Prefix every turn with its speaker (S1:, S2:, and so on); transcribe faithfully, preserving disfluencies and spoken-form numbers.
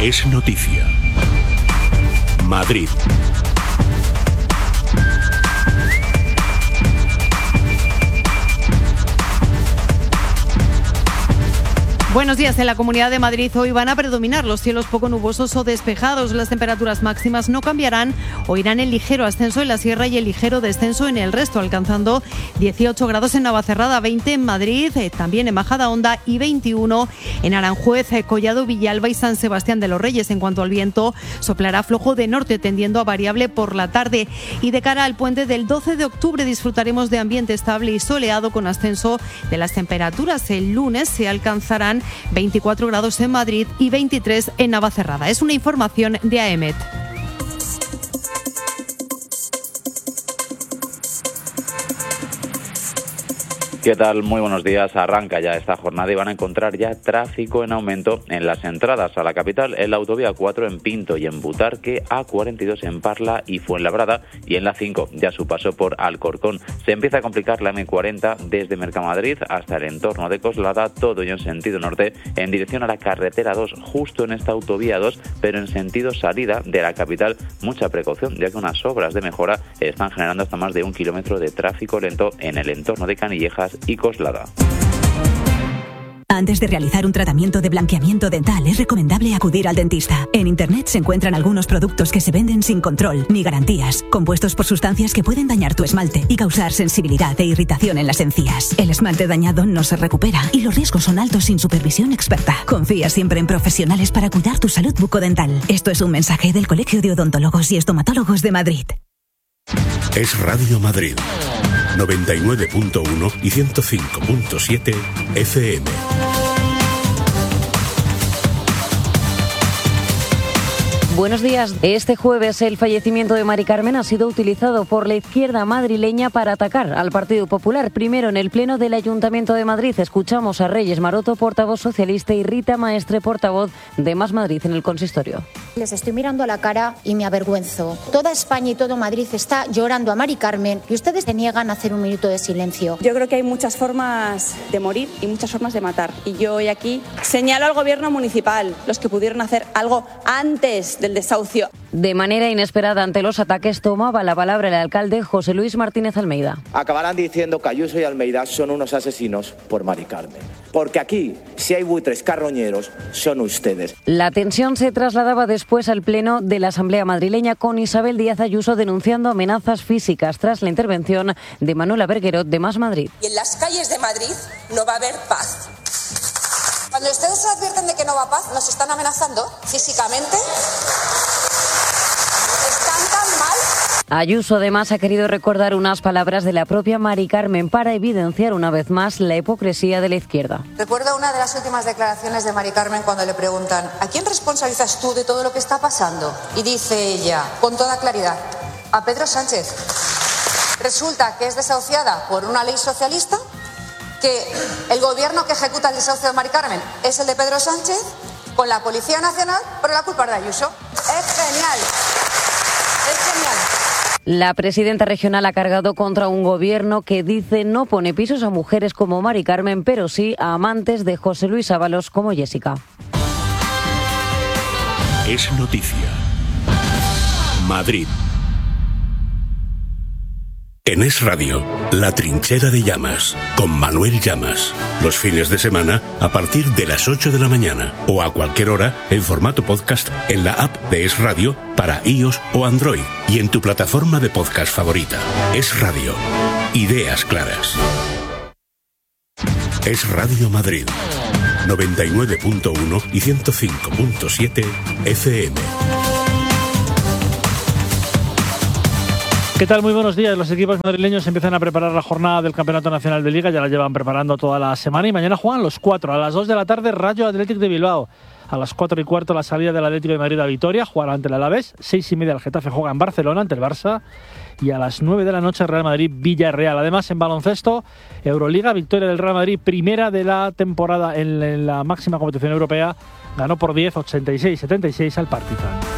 S1: Es noticia. Madrid.
S2: Buenos días. En la Comunidad de Madrid hoy van a predominar los cielos poco nubosos o despejados. Las temperaturas máximas no cambiarán o irán en ligero ascenso en la sierra y en ligero descenso en el resto, alcanzando dieciocho grados en Navacerrada, veinte en Madrid, eh, también en Majadahonda y veintiuno en Aranjuez, eh, Collado, Villalba y San Sebastián de los Reyes. En cuanto al viento, soplará flojo de norte, tendiendo a variable por la tarde. Y de cara al puente del doce de octubre disfrutaremos de ambiente estable y soleado con ascenso de las temperaturas. El lunes se alcanzarán veinticuatro grados en Madrid y veintitrés en Navacerrada. Es una información de A E M E T.
S3: ¿Qué tal? Muy buenos días. Arranca ya esta jornada y van a encontrar ya tráfico en aumento en las entradas a la capital, en la autovía cuatro en Pinto y en Butarque, A cuarenta y dos en Parla y Fuenlabrada, y en la cinco ya su paso por Alcorcón. Se empieza a complicar la eme cuarenta desde Mercamadrid hasta el entorno de Coslada, todo ello en sentido norte, en dirección a la carretera dos, justo en esta autovía dos, pero en sentido salida de la capital. Mucha precaución, ya que unas obras de mejora están generando hasta más de un kilómetro de tráfico lento en el entorno de Canillejas y Coslada.
S4: Antes de realizar un tratamiento de blanqueamiento dental es recomendable acudir al dentista. En Internet se encuentran algunos productos que se venden sin control ni garantías, compuestos por sustancias que pueden dañar tu esmalte y causar sensibilidad e irritación en las encías. El esmalte dañado no se recupera y los riesgos son altos sin supervisión experta. Confía siempre en profesionales para cuidar tu salud bucodental. Esto es un mensaje del Colegio de Odontólogos y Estomatólogos de Madrid.
S1: Es Radio Madrid. noventa y nueve punto uno y ciento cinco punto siete F M.
S5: Buenos días. Este jueves el fallecimiento de Mari Carmen ha sido utilizado por la izquierda madrileña para atacar al Partido Popular. Primero, en el Pleno del Ayuntamiento de Madrid, escuchamos a Reyes Maroto, portavoz socialista, y Rita Maestre, portavoz de Más Madrid en el consistorio.
S6: Les estoy mirando a la cara y me avergüenzo. Toda España y todo Madrid está llorando a Mari Carmen y ustedes se niegan a hacer un minuto de silencio.
S7: Yo creo que hay muchas formas de morir y muchas formas de matar. Y yo hoy aquí señalo al gobierno municipal, los que pudieron hacer algo antes del desahucio.
S5: De manera inesperada ante los ataques tomaba la palabra el alcalde José Luis Martínez Almeida.
S8: Acabarán diciendo que Ayuso y Almeida son unos asesinos por Mari Carmen. Porque aquí, si hay buitres carroñeros, son ustedes.
S5: La tensión se trasladaba después al pleno de la Asamblea madrileña, con Isabel Díaz Ayuso denunciando amenazas físicas tras la intervención de Manuela Berguerot de Más Madrid.
S9: Y en las calles de Madrid no va a haber paz. Cuando ustedes advierten de que no va a paz, ¿nos están amenazando físicamente? ¿Están tan mal?
S5: Ayuso además ha querido recordar unas palabras de la propia Mari Carmen para evidenciar una vez más la hipocresía de la izquierda.
S9: Recuerdo una de las últimas declaraciones de Mari Carmen cuando le preguntan ¿a quién responsabilizas tú de todo lo que está pasando? Y dice ella, con toda claridad, a Pedro Sánchez. Resulta que es desahuciada por una ley socialista, que el gobierno que ejecuta el desahucio de Mari Carmen es el de Pedro Sánchez, con la Policía Nacional, pero la culpa es de Ayuso. Es genial, es genial.
S5: La presidenta regional ha cargado contra un gobierno que dice no pone pisos a mujeres como Mari Carmen, pero sí a amantes de José Luis Ábalos como Jessica.
S1: Es noticia. Madrid. En Es Radio, La Trinchera de Llamas, con Manuel Llamas. Los fines de semana a partir de las ocho de la mañana o a cualquier hora en formato podcast en la app de Es Radio para iOS o Android y en tu plataforma de podcast favorita. Es Radio. Ideas claras. Es Radio Madrid. noventa y nueve punto uno y ciento cinco punto siete F M.
S10: ¿Qué tal? Muy buenos días. Los equipos madrileños empiezan a preparar la jornada del Campeonato Nacional de Liga. Ya la llevan preparando toda la semana y mañana juegan los cuatro. A las dos de la tarde, Rayo Athletic de Bilbao. A las cuatro y cuarto, la salida del Atlético de Madrid a Vitoria. Jugará ante el Alavés. Seis y media, el Getafe juega en Barcelona ante el Barça. Y a las nueve de la noche, Real Madrid-Villarreal. Además, en baloncesto, Euroliga, victoria del Real Madrid, primera de la temporada en la máxima competición europea. Ganó por diez, ochenta y seis setenta y seis al Partizan.